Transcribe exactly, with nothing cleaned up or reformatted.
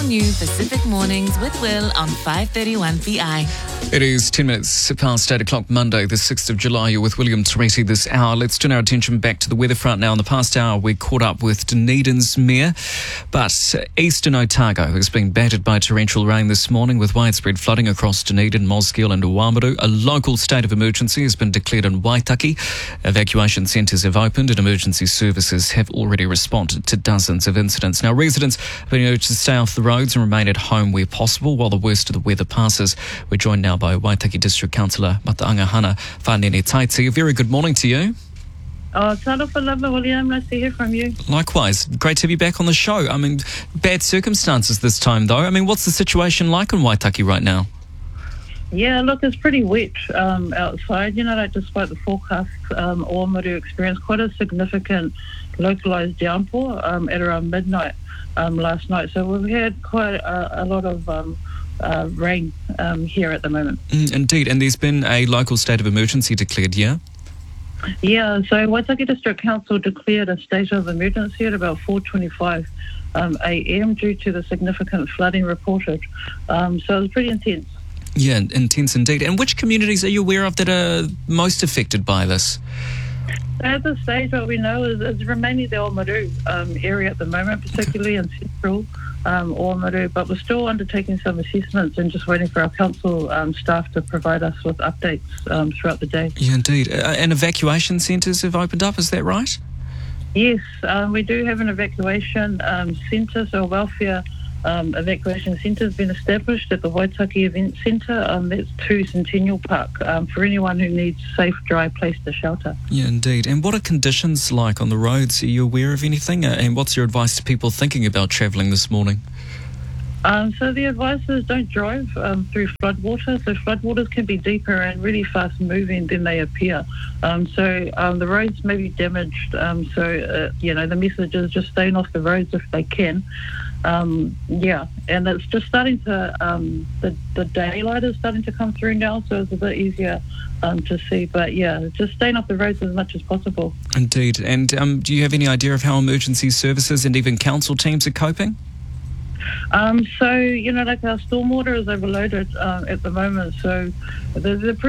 new Pacific Mornings with Will on five thirty-one P I. It is ten minutes past eight o'clock Monday, the sixth of July. You're with William Torretti this hour. Let's turn our attention back to the weather front now. In the past hour, we caught up with Dunedin's mayor, but eastern Otago has been battered by torrential rain this morning with widespread flooding across Dunedin, Mosgiel and Oamaru. A local state of emergency has been declared in Waitaki. Evacuation centres have opened and emergency services have already responded to dozens of incidents. Now, residents have been urged to stay off the roads and remain at home where possible while the worst of the weather passes. We're joined now by Waitaki District Councillor Mataangahana Whanene Taiti. A very good morning to you. Oh, talofa lava, William. Nice to hear from you. Likewise. Great to have you back on the show. I mean, bad circumstances this time, though. I mean, what's the situation like in Waitaki right now? Yeah, look, it's pretty wet um, outside. You know, like despite the forecast, um, Oamaru experienced quite a significant localised downpour um, at around midnight um, last night. So we've had quite a, a lot of um, uh, rain um, here at the moment. Mm, indeed. And there's been a local state of emergency declared, yeah? Yeah, so Waitaki District Council declared a state of emergency at about four twenty-five um, a m due to the significant flooding reported. Um, so it was pretty intense. Yeah, intense indeed. And which communities are you aware of that are most affected by this? At this stage, what we know is, is remaining the Oamaru um, area at the moment, particularly in central um, Oamaru, but we're still undertaking some assessments and just waiting for our council um, staff to provide us with updates um, throughout the day. Yeah, indeed. Uh, and evacuation centres have opened up, is that right? Yes, um, we do have an evacuation um, centre, so a welfare Um, evacuation centre has been established at the Waitaki Event Centre. Um, that's to Centennial Park um, for anyone who needs a safe, dry place to shelter. Yeah, indeed. And what are conditions like on the roads? Are you aware of anything? Uh, and what's your advice to people thinking about travelling this morning? Um, so the advice is don't drive um, through floodwater. So floodwaters can be deeper and really fast moving than they appear. Um, so um, the roads may be damaged. Um, so, uh, you know, the message is just staying off the roads if they can. Um, yeah, and it's just starting to, um, the, the daylight is starting to come through now, so it's a bit easier um, to see. But yeah, just staying off the roads as much as possible. Indeed. And um, do you have any idea of how emergency services and even council teams are coping? Um, so, you know, like our stormwater is overloaded um, at the moment, so there's a pretty